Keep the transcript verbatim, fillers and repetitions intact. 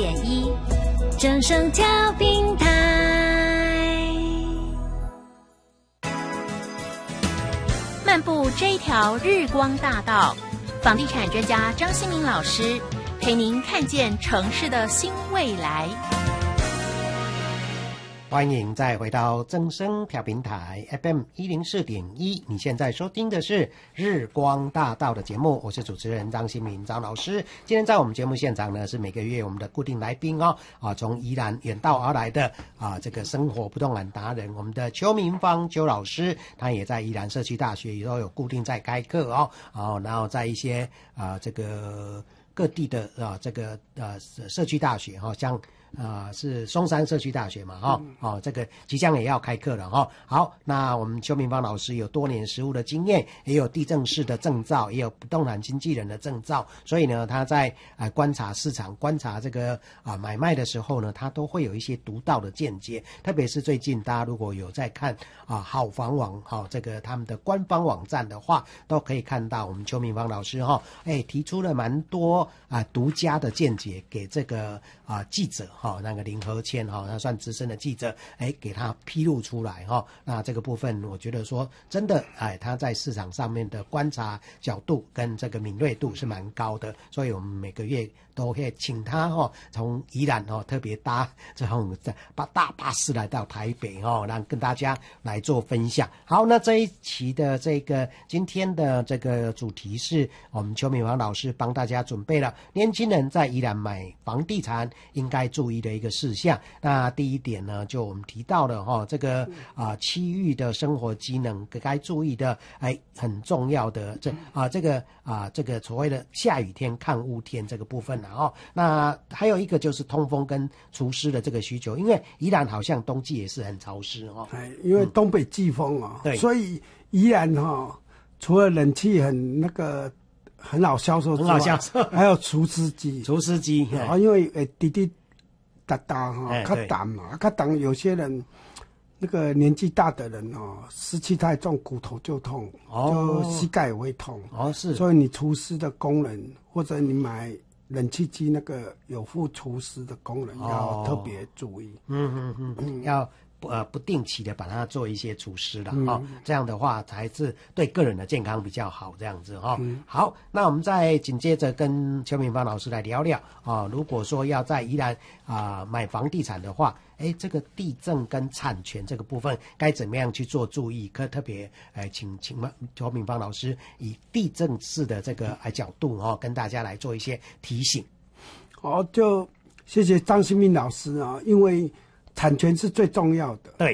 点一，正声调频台。漫步这一条日光大道，房地产专家张新民老师陪您看见城市的新未来。 欢迎再回到正声调频台 F M 一零四点一，你现在收听的是日光大道的节目，我是主持人张新民张老师。今天在我们节目现场呢，是每个月我们的固定来宾哦，啊，从宜兰远道而来的啊，这个生活不动产达人，我们的邱明芳邱老师，他也在宜兰社区大学也都有固定在开课哦，啊，然后在一些啊这个各地的啊这个呃社区大学哈、哦，像。啊、呃，是松山社区大学嘛，哈、哦，哦，这个即将也要开课了哈、哦。好，那我们邱明芳老师有多年实务的经验，也有地政士的证照，也有不动产经纪人的证照，所以呢，他在啊、呃、观察市场、观察这个啊、呃、买卖的时候呢，他都会有一些独到的见解。特别是最近大家如果有在看啊、呃、好房网哈、哦、这个他们的官方网站的话，都可以看到我们邱明芳老师哈、哦，哎提出了蛮多啊、呃、独家的见解给这个啊、呃、记者。哦，那个林和谦哈、哦，他算资深的记者，哎，给他披露出来哈、哦。那这个部分，我觉得说真的，哎，他在市场上面的观察角度跟这个敏锐度是蛮高的，所以我们每个月都会请他哈、哦，从宜兰哦特别搭这种把大巴士来到台北哦，让跟大家来做分享。好，那这一期的这个今天的这个主题是我们邱明芳老师帮大家准备了年轻人在宜兰买房地产应该注意的一个事项。那第一点呢，就我们提到了哈、哦，这个啊、呃、区域的生活机能该注意的，哎，很重要的这啊这个啊这个所谓的下雨天看雾天这个部分了哦。那还有一个就是通风跟除湿的这个需求，因为宜兰好像冬季也是很潮湿哦。 哎，因为东北季风啊、哦， 对、嗯， 所以宜兰哈、哦，除了冷气很那个很好销售之外， 很好销售， 还有除湿机， 除湿机啊，因为诶滴滴。哒哒哈，较淡嘛，较淡。有些人那个年纪大的人哦，湿气太重，骨头就痛，哦、就膝盖也会痛。 哦，是。 所以你除湿的功能，或者你买冷气机那个有附除湿的功能，哦、要特别注意。 嗯嗯嗯，嗯要。呃，不定期的把它做一些除湿了哈、嗯哦，这样的话才是对个人的健康比较好，这样子哈、哦嗯。好，那我们再紧接着跟邱明芳老师来聊聊啊、哦。如果说要在宜兰啊、呃、买房地产的话，哎，这个地政跟产权这个部分该怎么样去做注意？可特别哎，请请邱明芳老师以地政士的这个哎角度哦，跟大家来做一些提醒。 好，就谢谢张新民老师啊，因为产权是最重要的。 对。